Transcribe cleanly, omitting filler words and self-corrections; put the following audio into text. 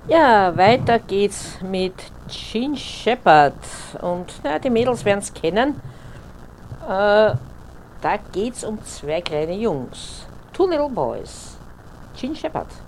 Ja, weiter geht's mit Gene Shepard. Und na, die Mädels werden es kennen. Da geht's um zwei kleine Jungs. Two Little Boys. Gene Shepard.